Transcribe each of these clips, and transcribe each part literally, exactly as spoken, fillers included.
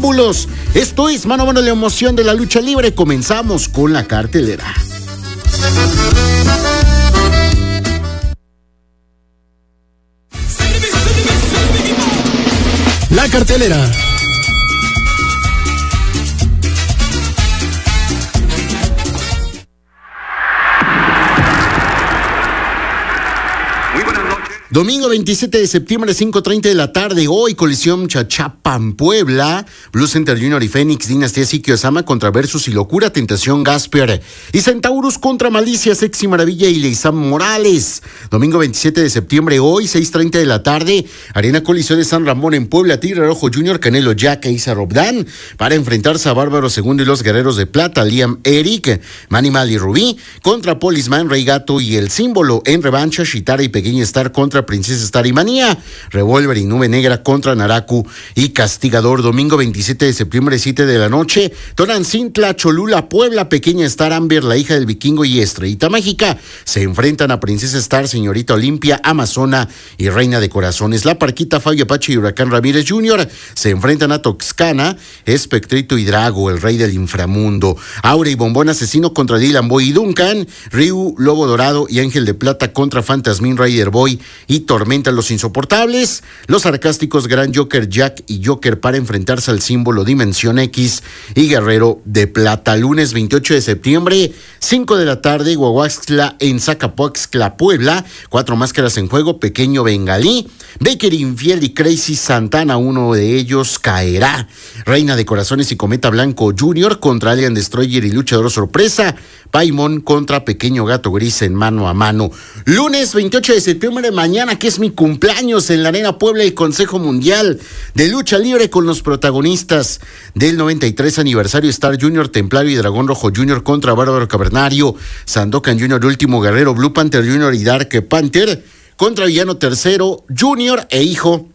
preámbulos. Esto es Mano a Mano, la emoción de la lucha libre. Comenzamos con la cartelera. La cartelera. Domingo veintisiete de septiembre, cinco treinta de la tarde. Hoy, colisión Chachapan, Puebla. Blue Center Junior y Fénix, Dinastía Sikio Sama contra Versus y Locura, Tentación Gasper. Y Centaurus contra Malicia, Sexy Maravilla y Leizam Morales. Domingo veintisiete de septiembre, hoy, seis treinta de la tarde. Arena Coliseo de San Ramón en Puebla. Tigre Rojo Junior, Canelo Jack e Isa Robdan. Para enfrentarse a Bárbaro Segundo y los Guerreros de Plata, Liam Eric, Manimal y Rubí. Contra Polisman, Rey Gato y El Símbolo. En revancha, Shitara y Pequeña Star contra Princesa Star y Manía. Revolver y Nube Negra contra Naraku y Castigador. Domingo veintisiete de septiembre, siete de la noche. Tonancintla, Cholula, Puebla. Pequeña Star, Amber, la hija del Vikingo y Estrellita Mágica se enfrentan a Princesa Star, Señorita Olimpia, Amazona y Reina de Corazones. La Parquita, Fabio Apache y Huracán Ramírez junior se enfrentan a Toxcana, Espectrito y Drago, el rey del inframundo. Aura y Bombón Asesino contra Dylan Boy y Duncan. Ryu, Lobo Dorado y Ángel de Plata contra Fantasmin, Rider Boy y Tormenta los Insoportables. Los sarcásticos Gran Joker, Jack y Joker para enfrentarse al Símbolo, Dimensión X y Guerrero de Plata. Lunes veintiocho de septiembre, cinco de la tarde, Guaguaxtla en Zacapoaxtla, Puebla. Cuatro máscaras en juego, Pequeño Bengalí, Baker Infiel y Crazy Santana, uno de ellos caerá. Reina de Corazones y Cometa Blanco junior contra Alien Destroyer y Luchador Sorpresa. Paimon contra Pequeño Gato Gris en mano a mano. Lunes veintiocho de septiembre, mañana, que es mi cumpleaños, en la Arena Puebla, el Consejo Mundial de Lucha Libre con los protagonistas del noventa y tres aniversario, Star Junior, Templario y Dragón Rojo junior contra Bárbaro Cavernario, Sandokan junior, Último Guerrero, Blue Panther junior y Dark Panther contra Villano Tercero junior e hijo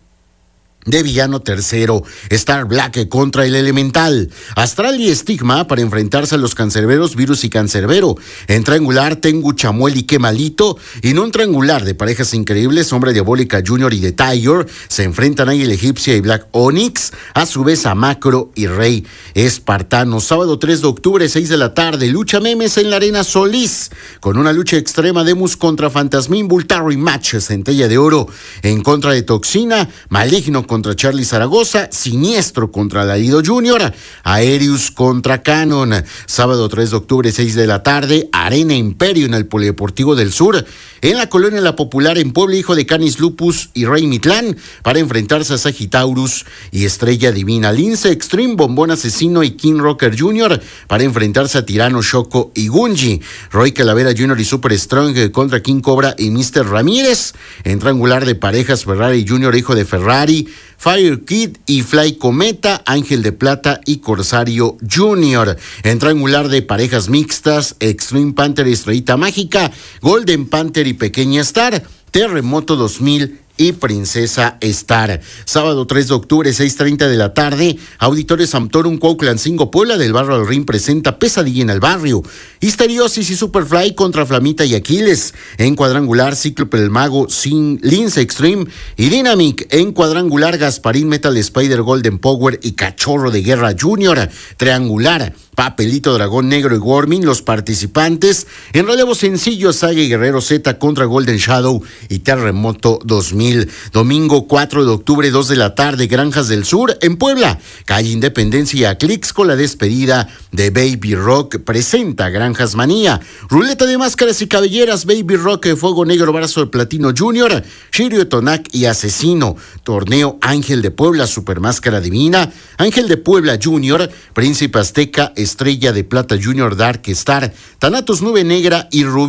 de Villano Tercero. Star Black contra el Elemental. Astral y Estigma para enfrentarse a los Cancerberos, Virus y Cancerbero. En triangular, Tengu, Chamuel y Quemalito. Y en un triangular de parejas increíbles, Sombra Diabólica junior y The Tiger se enfrentan a Águila Egipcia y Black Onyx. A su vez a Macro y Rey Espartano. Sábado tres de octubre, seis de la tarde. Lucha Memes en la Arena Solís. Con una lucha extrema, Demus contra Fantasmín, Bultaro y Match, Centella de Oro en contra de Toxina. Maligno contra Charlie Zaragoza, Siniestro contra Lalido junior, Aerius contra Canon. Sábado tres de octubre, seis de la tarde, Arena Imperio en el Polideportivo del Sur. En la Colonia La Popular en Puebla, hijo de Canis Lupus y Rey Mitlán para enfrentarse a Sagitaurus y Estrella Divina. Lince Extreme, Bombón Asesino y King Rocker junior para enfrentarse a Tirano, Shoko y Gunji. Roy Calavera junior y Super Strong contra King Cobra y mister Ramírez. En triangular de parejas, Ferrari junior, hijo de Ferrari, Fire Kid y Fly Cometa, Ángel de Plata y Corsario junior. En triangular de parejas mixtas, Extreme Panther y Estrellita Mágica, Golden Panther y Pequeña Star, Terremoto dos mil y Princesa Star. Sábado tres de octubre, seis treinta de la tarde, Auditorio Sampdorum Cuautlancingo, Puebla, del Barrio del Rin presenta Pesadilla en el Barrio. Histeriosis y Superfly contra Flamita y Aquiles. En cuadrangular, Cíclope el Mago, Sin, Lince Extreme y Dynamic. En cuadrangular, Gasparín, Metal Spider, Golden Power y Cachorro de Guerra junior. Triangular, Papelito Dragón Negro y Warming, los participantes. En relevo sencillo, Saga y Guerrero Z contra Golden Shadow y Terremoto dos mil. Domingo cuatro de octubre, dos de la tarde, Granjas del Sur en Puebla. Calle Independencia y Aclix con la despedida de Baby Rock presenta Granjas Manía. Ruleta de máscaras y cabelleras, Baby Rock, Fuego Negro, Brazo de Platino junior, Shirio Tonac y Asesino. Torneo Ángel de Puebla, Super Máscara Divina, Ángel de Puebla junior, Príncipe Azteca, Estrella de Plata junior, Dark Star, Thanatos Nube Negra y Rubí